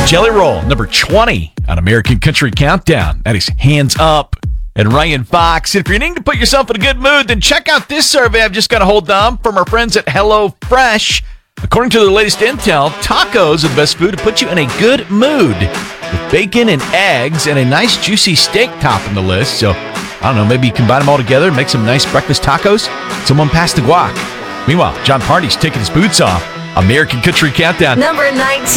Jelly Roll, number 20 on American Country Countdown. That is Hands Up and Ryan Fox. If you're needing to put yourself in a good mood, then check out this survey I've just got a hold of from our friends at HelloFresh. According to their latest intel, tacos are the best food to put you in a good mood, with bacon and eggs and a nice juicy steak topping the list. So, I don't know, maybe you combine them all together and make some nice breakfast tacos. Someone pass the guac. Meanwhile, John Party's taking his boots off. American Country Countdown. Number 19.